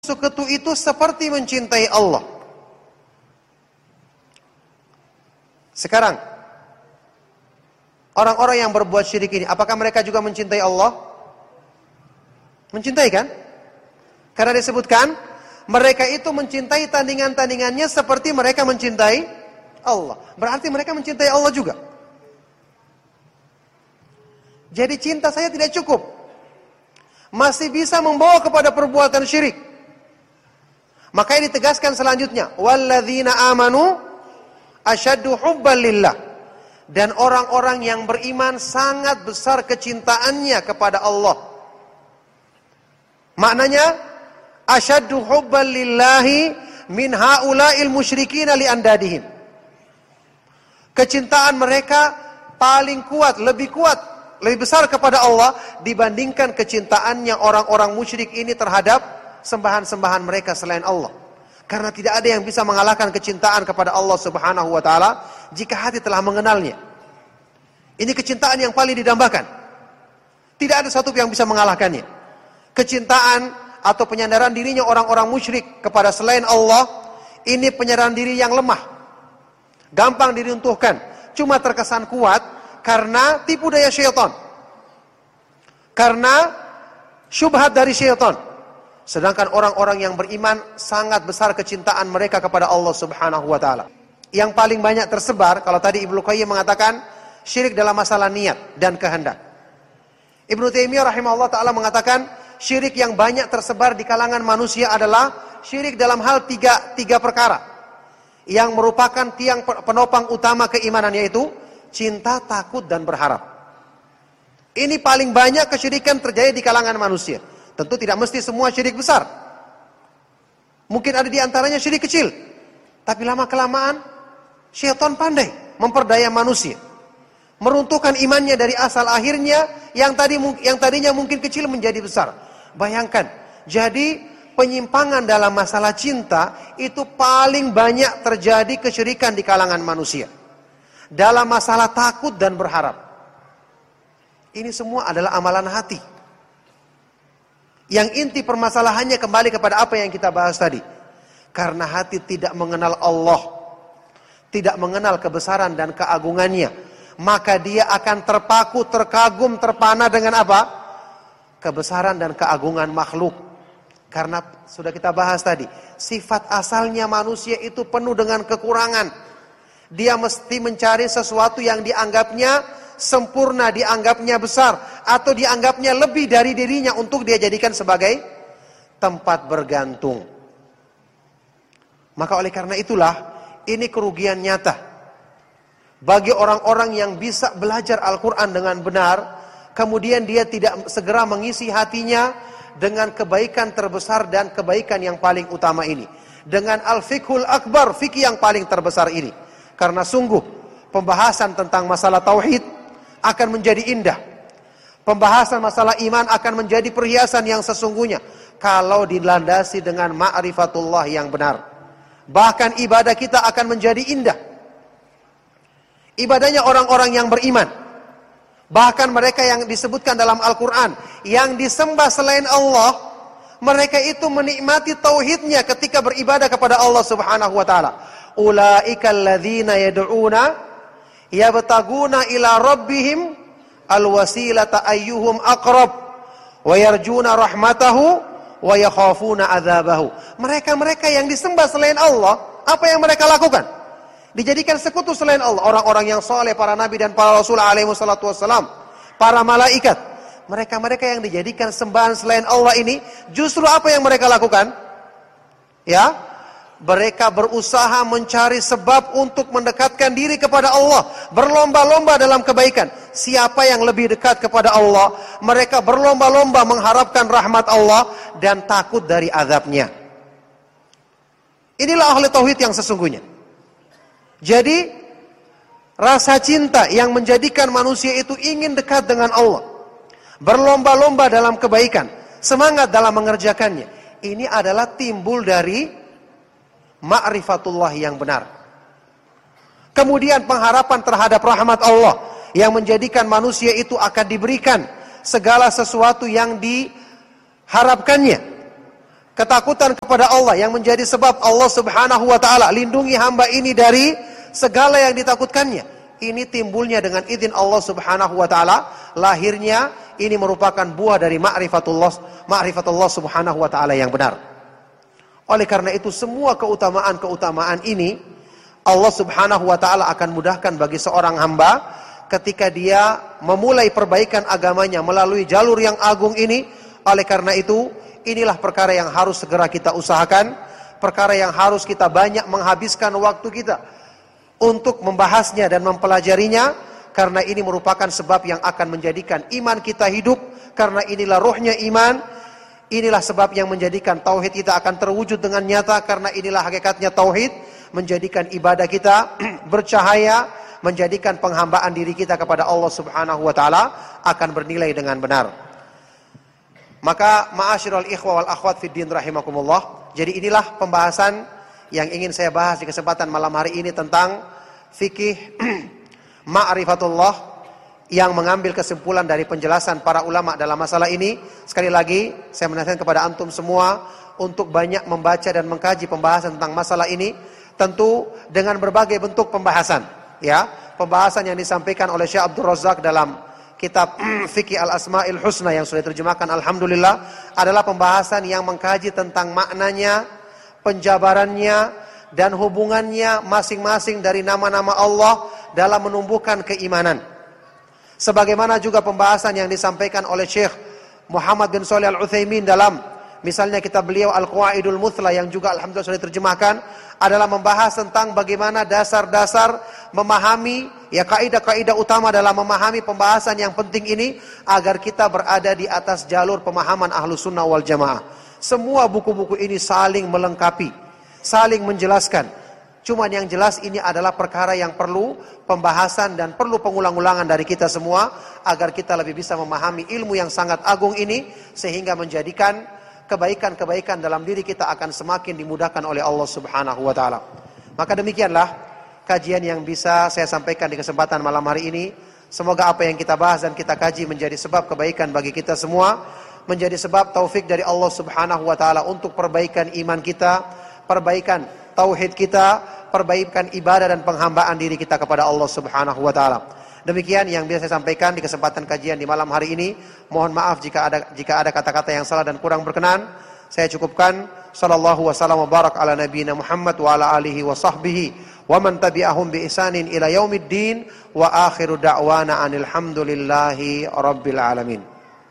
sekutu itu seperti mencintai Allah. Sekarang, orang-orang yang berbuat syirik ini, apakah mereka juga mencintai Allah? Mencintai kan? Karena disebutkan, mereka itu mencintai tandingan-tandingannya seperti mereka mencintai Allah. Berarti mereka mencintai Allah juga. Jadi cinta saya tidak cukup. Masih bisa membawa kepada perbuatan syirik. Makanya ditegaskan selanjutnya, walladzina amanu asyaddu hubban lillah. Dan orang-orang yang beriman sangat besar kecintaannya kepada Allah. Maknanya asyaddu hubban lillahi min haula'il musyrikina li andadihim. Kecintaan mereka paling kuat, lebih besar kepada Allah dibandingkan kecintaannya orang-orang musyrik ini terhadap sembahan-sembahan mereka selain Allah. Karena tidak ada yang bisa mengalahkan kecintaan kepada Allah Subhanahu wa taala jika hati telah mengenalnya. Ini kecintaan yang paling didambakan. Tidak ada satu yang bisa mengalahkannya. Kecintaan atau penyandaran dirinya orang-orang musyrik kepada selain Allah, ini penyandaran diri yang lemah. Gampang diruntuhkan. Cuma terkesan kuat karena tipu daya syaitan. Karena syubhat dari syaitan. Sedangkan orang-orang yang beriman sangat besar kecintaan mereka kepada Allah Subhanahu wa taala. Yang paling banyak tersebar, kalau tadi Ibnu Qayyim mengatakan syirik dalam masalah niat dan kehendak. Ibnu Taimiyah rahimahullah taala mengatakan syirik yang banyak tersebar di kalangan manusia adalah syirik dalam hal tiga perkara yang merupakan tiang penopang utama keimanan, yaitu cinta, takut, dan berharap. Ini paling banyak kesyirikan terjadi di kalangan manusia. Tentu tidak mesti semua syirik besar. Mungkin ada di antaranya syirik kecil. Tapi lama-kelamaan syaitan pandai memperdaya manusia. Meruntuhkan imannya dari asal akhirnya yang tadinya mungkin kecil menjadi besar. Bayangkan, jadi penyimpangan dalam masalah cinta itu paling banyak terjadi kesyirikan di kalangan manusia. Dalam masalah takut dan berharap. Ini semua adalah amalan hati. Yang inti permasalahannya kembali kepada apa yang kita bahas tadi. Karena hati tidak mengenal Allah, tidak mengenal kebesaran dan keagungannya, maka dia akan terpaku, terkagum, terpana dengan apa? Kebesaran dan keagungan makhluk. Karena sudah kita bahas tadi, sifat asalnya manusia itu penuh dengan kekurangan. Dia mesti mencari sesuatu yang dianggapnya sempurna, dianggapnya besar, atau dianggapnya lebih dari dirinya untuk dia jadikan sebagai tempat bergantung. Maka oleh karena itulah, ini kerugian nyata bagi orang-orang yang bisa belajar Al-Quran dengan benar, kemudian dia tidak segera mengisi hatinya dengan kebaikan terbesar dan kebaikan yang paling utama ini, dengan al-fiqhul akbar, fikih yang paling terbesar ini. Karena sungguh pembahasan tentang masalah tauhid akan menjadi indah. Pembahasan masalah iman akan menjadi perhiasan yang sesungguhnya kalau dilandasi dengan ma'rifatullah yang benar. Bahkan ibadah kita akan menjadi indah. Ibadahnya orang-orang yang beriman. Bahkan mereka yang disebutkan dalam Al-Quran, yang disembah selain Allah, mereka itu menikmati tauhidnya ketika beribadah kepada Allah Subhanahu wa taala. Ulaika alladzina yad'una yabtaguna ila rabbihim alwasilata ayyuhum aqrab wa yarjuna rahmatahu wa yakhafuna adzabahu. Mereka-mereka yang disembah selain Allah, apa yang mereka lakukan? Dijadikan sekutu selain Allah. Orang-orang yang saleh, para nabi dan para rasul alaihi wassalatu wassalam, para malaikat. Mereka-mereka yang dijadikan sembahan selain Allah ini, justru apa yang mereka lakukan? Ya, mereka berusaha mencari sebab untuk mendekatkan diri kepada Allah. Berlomba-lomba dalam kebaikan. Siapa yang lebih dekat kepada Allah, mereka berlomba-lomba mengharapkan rahmat Allah dan takut dari azabnya. Inilah ahli tauhid yang sesungguhnya. Jadi, rasa cinta yang menjadikan manusia itu ingin dekat dengan Allah. Berlomba-lomba dalam kebaikan. Semangat dalam mengerjakannya. Ini adalah timbul dari ma'rifatullah yang benar. Kemudian pengharapan terhadap rahmat Allah yang menjadikan manusia itu akan diberikan segala sesuatu yang diharapkannya. ketakutan kepada Allah yang menjadi sebab Allah Subhanahu wa taala lindungi hamba ini dari segala yang ditakutkannya. Ini timbulnya dengan izin Allah Subhanahu wa taala, lahirnya ini merupakan buah dari ma'rifatullah Subhanahu wa taala yang benar. Oleh karena itu semua keutamaan-keutamaan ini Allah Subhanahu wa taala akan mudahkan bagi seorang hamba ketika dia memulai perbaikan agamanya melalui jalur yang agung ini. Oleh karena itu, inilah perkara yang harus segera kita usahakan, perkara yang harus kita banyak menghabiskan waktu kita untuk membahasnya dan mempelajarinya, karena ini merupakan sebab yang akan menjadikan iman kita hidup, karena inilah rohnya iman, inilah sebab yang menjadikan tauhid kita akan terwujud dengan nyata, karena inilah hakikatnya tauhid, menjadikan ibadah kita bercahaya, menjadikan penghambaan diri kita kepada Allah Subhanahu wa taala akan bernilai dengan benar. Maka ma'asyiral ikhwa wal akhwat fid din rahimakumullah, jadi inilah pembahasan yang ingin saya bahas di kesempatan malam hari ini tentang fikih ma'rifatullah yang mengambil kesimpulan dari penjelasan para ulama dalam masalah ini. Sekali lagi saya menasihatkan kepada antum semua untuk banyak membaca dan mengkaji pembahasan tentang masalah ini, tentu dengan berbagai bentuk pembahasan, ya. Pembahasan yang disampaikan oleh Syekh Abdul Razak dalam kitab Fikih Al-Asma'il Husna yang sudah diterjemahkan alhamdulillah adalah pembahasan yang mengkaji tentang maknanya, penjabarannya, dan hubungannya masing-masing dari nama-nama Allah dalam menumbuhkan keimanan. Sebagaimana juga pembahasan yang disampaikan oleh Syekh Muhammad bin Shalih Al-Utsaimin dalam misalnya kitab beliau Al-Qawaidul Muthla yang juga alhamdulillah sudah diterjemahkan, adalah membahas tentang bagaimana dasar-dasar memahami, ya, kaidah-kaidah utama dalam memahami pembahasan yang penting ini agar kita berada di atas jalur pemahaman Ahlus Sunnah wal Jamaah. Semua buku-buku ini saling melengkapi, saling menjelaskan. Cuman yang jelas ini adalah perkara yang perlu pembahasan dan perlu pengulang-ulangan dari kita semua agar kita lebih bisa memahami ilmu yang sangat agung ini, sehingga menjadikan kebaikan-kebaikan dalam diri kita akan semakin dimudahkan oleh Allah Subhanahu wa taala. Maka demikianlah kajian yang bisa saya sampaikan di kesempatan malam hari ini. Semoga apa yang kita bahas dan kita kaji menjadi sebab kebaikan bagi kita semua, menjadi sebab taufik dari Allah Subhanahu wa taala untuk perbaikan iman kita, perbaikan tauhid kita, perbaikan ibadah dan penghambaan diri kita kepada Allah Subhanahu wa taala. Demikian yang bisa saya sampaikan di kesempatan kajian di malam hari ini. Mohon maaf jika ada kata-kata yang salah dan kurang berkenan. Saya cukupkan. Sallallahu wasallam wa barak ala nabiyina Muhammad wa ala alihi wa sahbihi wa man tabi'ahum bi ihsanin ila yaumiddin wa akhiru da'wana anil hamdulillahi rabbil alamin.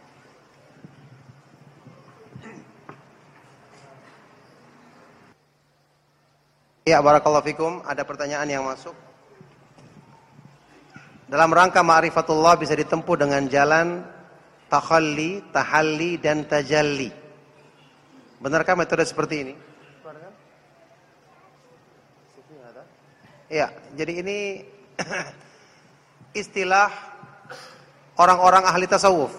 Ya, barakallahu fikum. Ada pertanyaan yang masuk? Dalam rangka ma'rifatullah bisa ditempuh dengan jalan takhalli, tahalli, dan tajalli. Benarkah metode seperti ini? Ya, jadi ini istilah orang-orang ahli tasawuf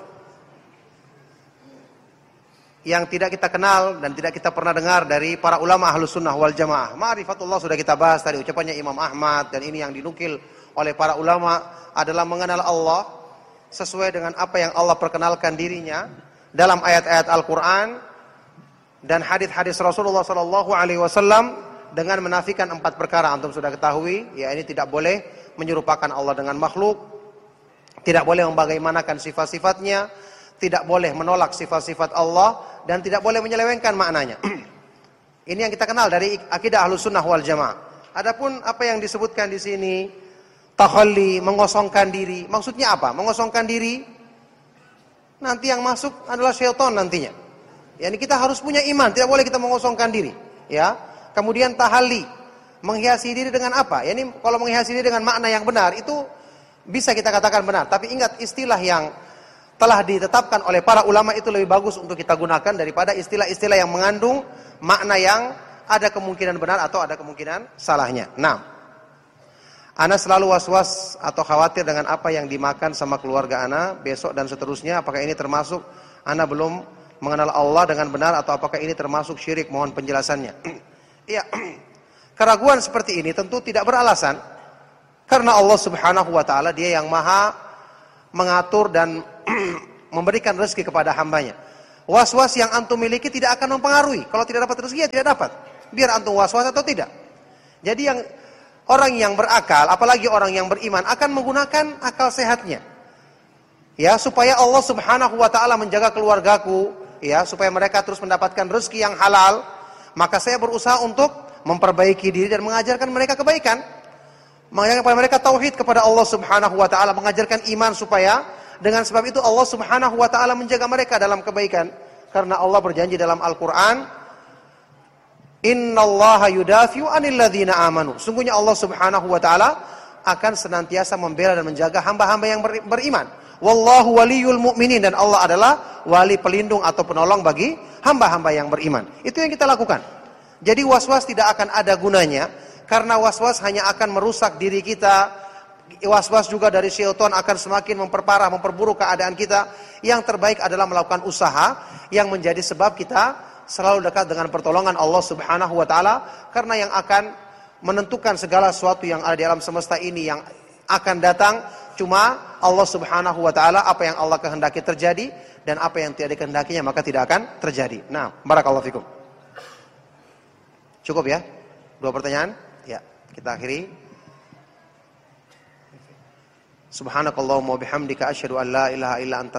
yang tidak kita kenal dan tidak kita pernah dengar dari para ulama Ahlus Sunnah wal Jamaah. Ma'rifatullah sudah kita bahas tadi, ucapannya Imam Ahmad, dan ini yang dinukil oleh para ulama adalah mengenal Allah sesuai dengan apa yang Allah perkenalkan dirinya dalam ayat-ayat Al-Quran dan hadis-hadis Rasulullah SAW dengan menafikan 4 perkara. Antum sudah ketahui, ya, ini tidak boleh menyerupakan Allah dengan makhluk, tidak boleh membagaimanakan sifat-sifatnya, tidak boleh menolak sifat-sifat Allah, dan tidak boleh menyelewengkan maknanya. Ini yang kita kenal dari akidah Ahlus Sunnah wal Jamaah. Adapun apa yang disebutkan di sini, takhalli, mengosongkan diri. Maksudnya apa? Mengosongkan diri, nanti yang masuk adalah syaitan nantinya. Yani kita harus punya iman, tidak boleh kita mengosongkan diri. Ya. Kemudian tahalli, menghiasi diri dengan apa? Yani kalau menghiasi diri dengan makna yang benar, itu bisa kita katakan benar. Tapi ingat, istilah yang telah ditetapkan oleh para ulama itu lebih bagus untuk kita gunakan daripada istilah-istilah yang mengandung makna yang ada kemungkinan benar atau ada kemungkinan salahnya. Nah, Ana selalu was-was atau khawatir dengan apa yang dimakan sama keluarga Ana besok dan seterusnya. Apakah ini termasuk Ana belum mengenal Allah dengan benar atau apakah ini termasuk syirik? Mohon penjelasannya. Iya, keraguan seperti ini tentu tidak beralasan. Karena Allah Subhanahu wa ta'ala dia yang maha mengatur dan memberikan rezeki kepada hambanya. Was-was yang antum miliki tidak akan mempengaruhi. Kalau tidak dapat rezeki ya tidak dapat. Biar antum was-was atau tidak. Jadi yang orang yang berakal, apalagi orang yang beriman, akan menggunakan akal sehatnya. Ya, supaya Allah Subhanahu wa taala menjaga keluargaku, ya, supaya mereka terus mendapatkan rezeki yang halal, maka saya berusaha untuk memperbaiki diri dan mengajarkan mereka kebaikan. Mengajarkan kepada mereka tauhid kepada Allah Subhanahu wa taala, mengajarkan iman supaya dengan sebab itu Allah Subhanahu wa taala menjaga mereka dalam kebaikan. Karena Allah berjanji dalam Al-Qur'an, "Innallaha yudafi'u 'anil ladzina amanu." Sungguhnya Allah Subhanahu wa taala akan senantiasa membela dan menjaga hamba-hamba yang beriman. Wallahu waliyul mu'minin, dan Allah adalah wali pelindung atau penolong bagi hamba-hamba yang beriman. Itu yang kita lakukan. Jadi was-was tidak akan ada gunanya, karena was-was hanya akan merusak diri kita. Was-was juga dari syaitan akan semakin memperparah, memperburuk keadaan kita. Yang terbaik adalah melakukan usaha yang menjadi sebab kita selalu dekat dengan pertolongan Allah Subhanahu wa taala, karena yang akan menentukan segala sesuatu yang ada di alam semesta ini yang akan datang cuma Allah Subhanahu wa taala. Apa yang Allah kehendaki terjadi dan apa yang tidak dikehendakinya maka tidak akan terjadi. Nah, barakallahu fikum. Cukup ya? 2 pertanyaan? Ya, kita akhiri. Subhanakallahumma wa bihamdika asyhadu an la ilaha illa anta